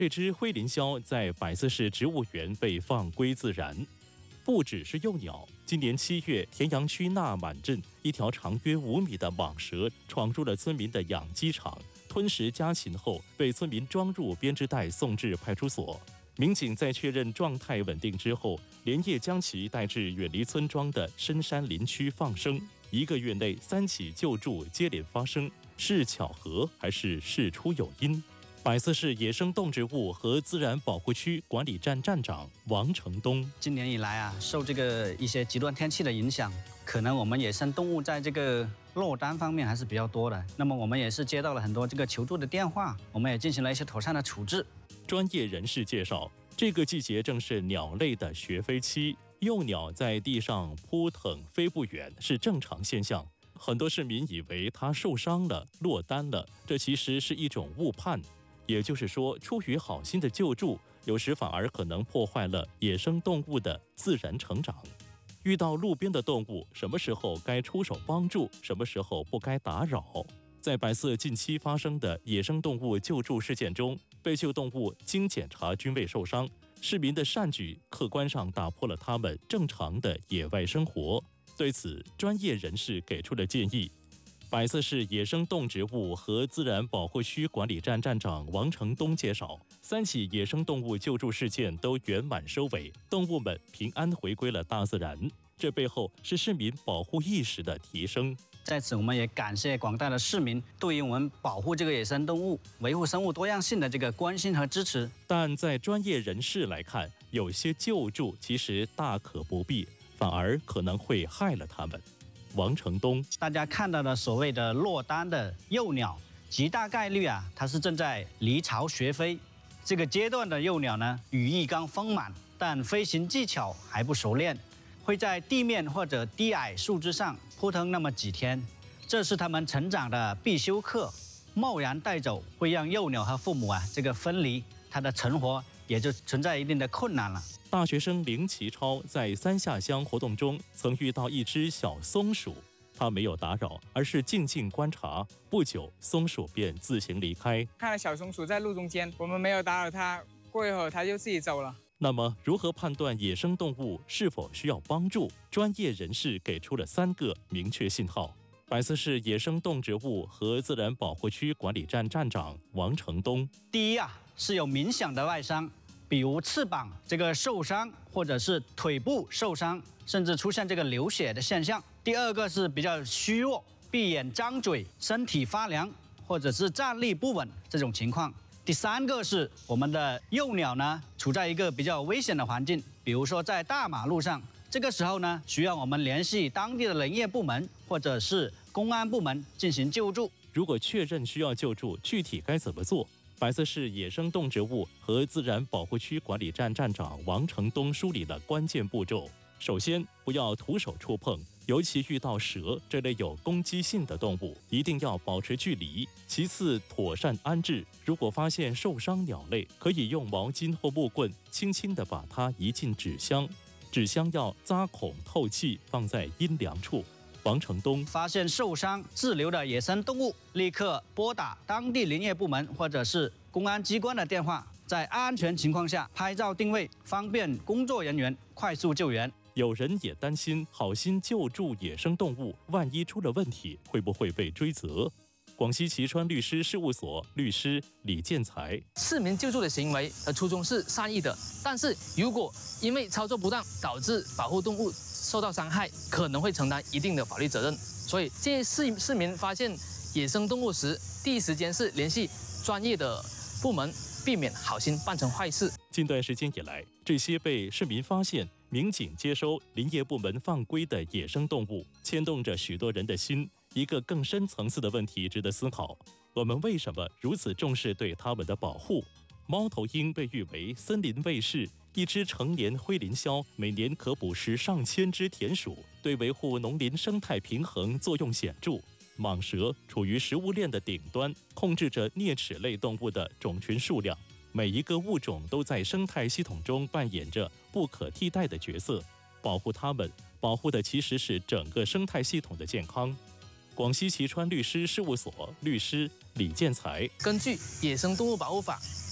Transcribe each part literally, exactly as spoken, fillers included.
这只灰林鸮在百色市植物园被放归自然。不只是幼鸟，今年七月，田阳区纳满镇一条长约五米的蟒蛇闯入了村民的养鸡场，吞食家禽后被村民装入编织袋送至派出所。民警在确认状态稳定之后，连夜将其带至远离村庄的深山林区放生。一个月内三起救助接连发生，是巧合还是事出有因？百色市野生动植物和自然保护区管理站站长王成东： 今年以来啊，受这个一些极端天气的影响，可能我们野生动物在这个落单方面还是比较多的。那么我们也是接到了很多这个求助的电话，我们也进行了一些妥善的处置。 专业人士介绍，这个季节正是鸟类的学飞期，幼鸟在地上扑腾飞不远是正常现象。很多市民以为它受伤了、落单了，这其实是一种误判。也就是说，出于好心的救助，有时反而可能破坏了野生动物的自然成长。遇到路边的动物，什么时候该出手帮助，什么时候不该打扰。在百色近期发生的野生动物救助事件中，被救动物经检查均未受伤，市民的善举客观上打破了他们正常的野外生活。对此，专业人士给出了建议。百色市野生动植物和自然保护区管理站站长王成东介绍，三起野生动物救助事件都圆满收尾，动物们平安回归了大自然。这背后是市民保护意识的提升。 在此，我们也感谢广大的市民对于我们保护这个野生动物、维护生物多样性的这个关心和支持。 但在专业人士来看，有些救助其实大可不必，反而可能会害了它们。王成东： 大家看到的所谓的落单的幼鸟，极大概率啊，它是正在离巢学飞。这个阶段的幼鸟呢，羽翼刚丰满，但飞行技巧还不熟练，会在地面或者低矮树枝上扑腾那么几天，这是它们成长的必修课。贸然带走，会让幼鸟和父母啊这个分离，它的成活也就存在一定的困难了。 大学生林奇超在三下乡活动中曾遇到一只小松鼠，他没有打扰，而是静静观察。不久，松鼠便自行离开。 看到小松鼠在路中间，我们没有打扰它，过一会儿它就自己走了。 那么，如何判断野生动物是否需要帮助？专业人士给出了三个明确信号。百色市野生动植物和自然保护区管理站站长王成东： 第一啊，是有明显的外伤。比如翅膀这个受伤，或者是腿部受伤，甚至出现这个流血的现象。第二个是比较虚弱，闭眼张嘴，身体发凉，或者是站立不稳这种情况。第三个是我们的幼鸟呢，处在一个比较危险的环境，比如说在大马路上，这个时候呢，需要我们联系当地的林业部门或者是公安部门进行救助。 如果确认需要救助，具体该怎么做？百色市野生动植物和自然保护区管理站站长王成东梳理了关键步骤。首先，不要徒手触碰，尤其遇到蛇这类有攻击性的动物，一定要保持距离。其次，妥善安置。如果发现受伤鸟类，可以用毛巾或木棍轻轻地把它移进纸箱，纸箱要扎孔透气，放在阴凉处。王成东： 发现受伤滞留的野生动物，立刻拨打当地林业部门或者是公安机关的电话，在安全情况下拍照定位，方便工作人员快速救援。 有人也担心，好心救助野生动物，万一出了问题，会不会被追责？广西齐川律师事务所律师李建才： 市民救助的行为的初衷是善意的，但是如果因为操作不当导致保护动物受到伤害，可能会承担一定的法律责任。所以建议市市民发现野生动物时，第一时间是联系专业的部门，避免好心办成坏事。 近段时间以来，这些被市民发现、民警接收、林业部门放归的野生动物，牵动着许多人的心。一个更深层次的问题值得思考：我们为什么如此重视对它们的保护？猫头鹰被誉为森林卫士，一只成年灰林鸮每年可捕食上千只田鼠，对维护农林生态平衡作用显著。蟒蛇处于食物链的顶端，控制着啮齿类动物的种群数量。每一个物种都在生态系统中扮演着不可替代的角色，保护它们，保护的其实是整个生态系统的健康。广西齐川律师事务所律师李建才： 根据《野生动物保护法》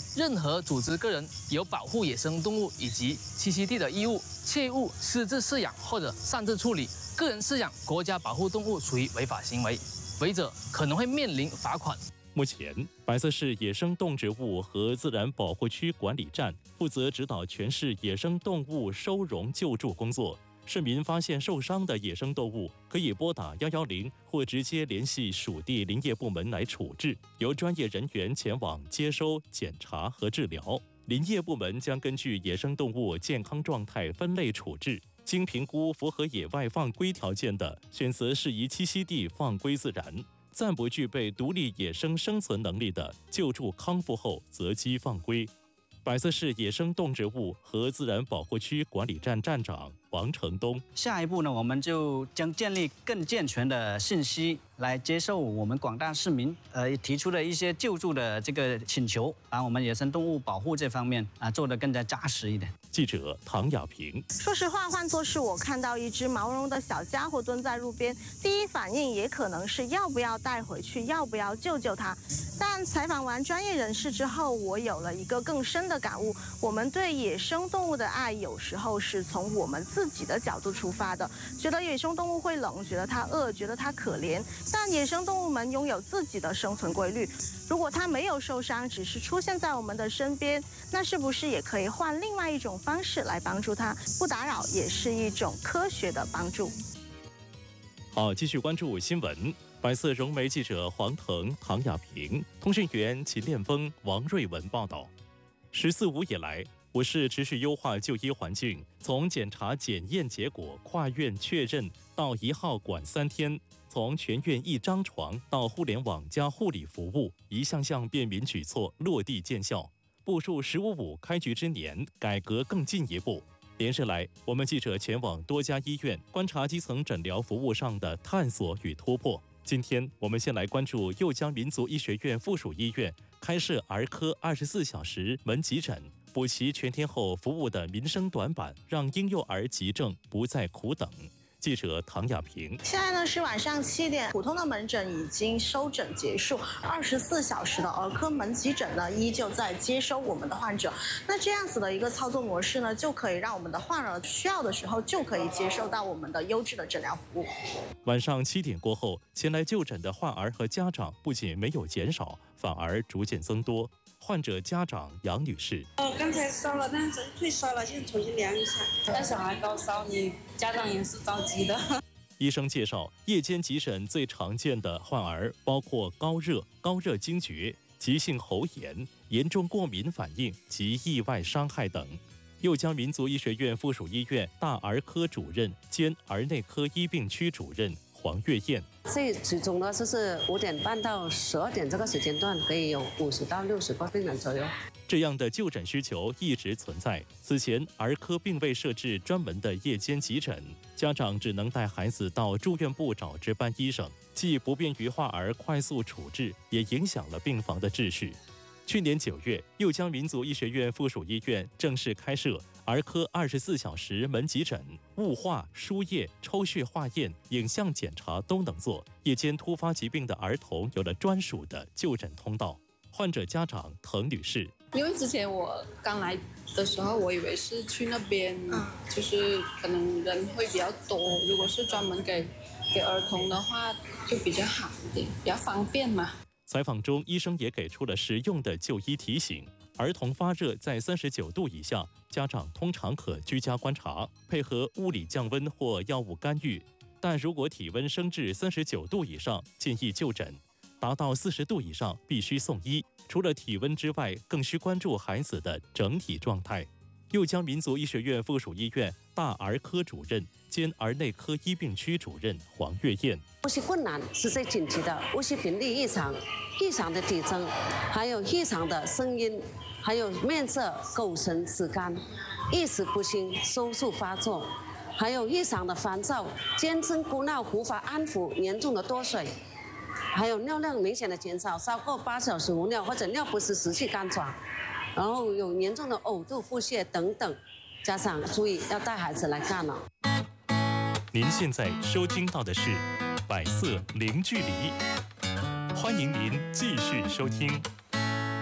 任何组织个人有保护野生动物以及栖息地的义务，切勿私自饲养或者擅自处理。个人饲养国家保护动物属于违法行为，违者可能会面临罚款。 目前，百色市野生动植物和自然保护区管理站负责指导全市野生动物收容救助工作。市民发现受伤的野生动物，可以拨打一一零或直接联系属地林业部门来处置，由专业人员前往接收、检查和治疗。林业部门将根据野生动物健康状态分类处置，经评估符合野外放归条件的，选择适宜栖息地放归自然；暂不具备独立野生生存能力的，救助康复后择机放归。百色市野生动植物和自然保护区管理站站长王成东， 下一步呢，我们就将建立更健全的信息，来接受我们广大市民呃提出的一些救助的这个请求，把我们野生动物保护这方面啊做得更加扎实一点。 记者唐亚平。 说实话，换作是我看到一只毛茸茸的小家伙蹲在路边，第一反应也可能是要不要带回去，要不要救救它。但采访完专业人士之后，我有了一个更深的感悟：我们对野生动物的爱，有时候是从我们自己的角度出发的，觉得野生动物会冷，觉得它饿，觉得它可怜。但野生动物们拥有自己的生存规律，如果它没有受伤，只是出现在我们的身边，那是不是也可以换另外一种方式来帮助它？不打扰也是一种科学的帮助。 好，继续关注新闻。百色融媒记者黄腾、唐亚平，通讯员秦炼峰、王瑞文报道。十四五以来，我市持续优化就医环境，从检查检验结果跨院确认到一号管三天，从全院一张床到互联网加护理服务，一项项便民举措落地见效。步入十五五开局之年，改革更进一步。连日来，我们记者前往多家医院，观察基层诊疗服务上的探索与突破。今天，我们先来关注右江民族医学院附属医院开设儿科二十四小时门急诊，补齐全天候服务的民生短板，让婴幼儿急症不再苦等。记者唐亚平。 现在呢是晚上七点，普通的门诊已经收诊结束，二十四小时的儿科门急诊呢依旧在接收我们的患者。那这样子的一个操作模式呢，就可以让我们的患儿需要的时候就可以接受到我们的优质的诊疗服务。 晚上七点过后，前来就诊的患儿和家长不仅没有减少，反而逐渐增多。患者家长杨女士， 哦，刚才烧了，但是退烧了，现在重新量一下。 带小孩高烧，你家长也是着急的。 医生介绍，夜间急诊最常见的患儿包括高热、高热惊厥、急性喉炎、严重过敏反应及意外伤害等。右江民族医学院附属医院大儿科主任兼儿内科医病区主任黄月燕， 最集中的就是五点半到十二点这个时间段，可以有五十到六十个病人左右。 这样的就诊需求一直存在。此前，儿科并未设置专门的夜间急诊，家长只能带孩子到住院部找值班医生，既不便于患儿快速处置，也影响了病房的秩序。去年九月，右江民族医学院附属医院正式开设儿科二十四小时门急诊，雾化、输液、抽血化验、影像检查都能做。夜间突发疾病的儿童有了专属的就诊通道。患者家长滕女士， 因为之前我刚来的时候，我以为是去那边，就是可能人会比较多。如果是专门给给儿童的话，就比较好一点，比较方便嘛。 采访中，医生也给出了实用的就医提醒：儿童发热在三十九度以下，家长通常可居家观察，配合物理降温或药物干预；但如果体温升至三十九度以上，建议就诊；达到四十度以上，必须送医。除了体温之外，更需关注孩子的整体状态。右江民族医学院附属医院大儿科主任兼儿内科医病区主任黄月燕， 呼吸困难是最紧急的，呼吸频率异常、异常的体征，还有异常的声音，还有面色口唇齿干，意识不清、收缩发作，还有异常的烦躁、坚称哭闹无法安抚、严重的脱水，还有尿量明显的减少，超过八小时无尿或者尿不湿、湿气干喘，然后有严重的呕吐、腹泻等等。家长注意要带孩子来看了。 您现在收听到的是《百色零距离》，欢迎您继续收听。